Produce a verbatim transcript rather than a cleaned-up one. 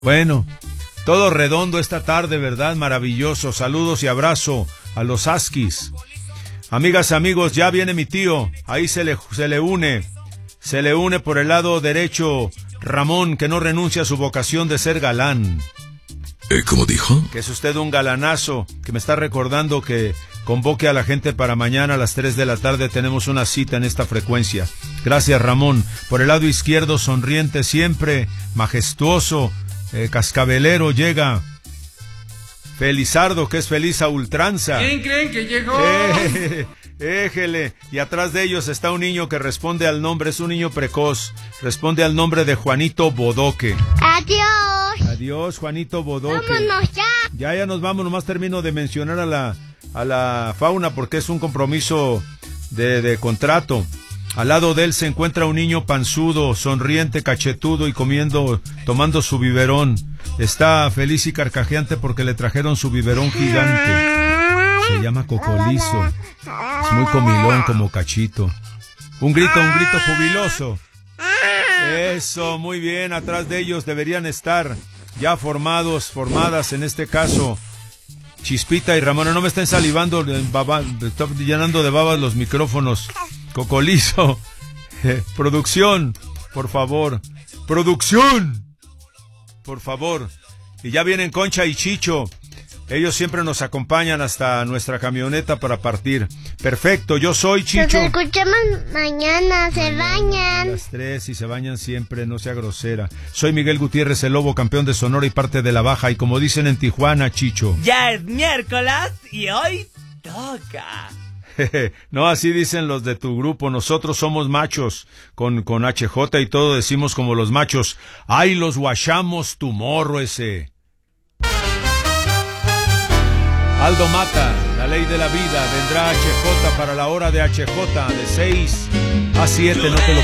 Bueno, todo redondo esta tarde, ¿verdad? Maravilloso. Saludos y abrazo a los Askis. Amigas, amigos, ya viene mi tío. Ahí se le, se le une. Se le une por el lado derecho Ramón, que no renuncia a su vocación de ser galán. Eh, ¿Cómo dijo? Que es usted un galanazo, que me está recordando que convoque a la gente para mañana a las tres de la tarde. Tenemos una cita en esta frecuencia. Gracias, Ramón. Por el lado izquierdo, sonriente siempre, majestuoso, eh, cascabelero, llega Felizardo, que es feliz a ultranza. ¿Quién creen que llegó? Eh, éjele. Y atrás de ellos está un niño que responde al nombre, es un niño precoz, responde al nombre de Juanito Bodoque. Adiós. Adiós, Juanito Bodoque. Vámonos ya. Ya, ya nos vamos, nomás termino de mencionar a la, a la fauna porque es un compromiso de, de contrato. Al lado de él se encuentra un niño panzudo, sonriente, cachetudo y comiendo, tomando su biberón. Está feliz y carcajeante porque le trajeron su biberón gigante. Se llama Cocolizo. Es muy comilón como Cachito. Un grito, un grito jubiloso. Eso, muy bien. Atrás de ellos deberían estar ya formados, formadas en este caso Chispita y Ramona. No me estén salivando, baba, está llenando de babas los micrófonos. Cocolizo. Eh, producción, por favor. Producción, por favor. Y ya vienen Concha y Chicho. Ellos siempre nos acompañan hasta nuestra camioneta para partir. Perfecto, yo soy Chicho. Nos escuchamos mañana, se mañana, bañan. A las tres y se bañan siempre, no sea grosera. Soy Miguel Gutiérrez, el Lobo, campeón de Sonora y parte de la Baja. Y como dicen en Tijuana, Chicho. Ya es miércoles y hoy toca. No, así dicen los de tu grupo. Nosotros somos machos. Con, con H J y todo decimos como los machos. ¡Ay, los guachamos tu morro ese! Aldo Mata, la ley de la vida. Vendrá H J para la hora de H J de seis a siete. No te lo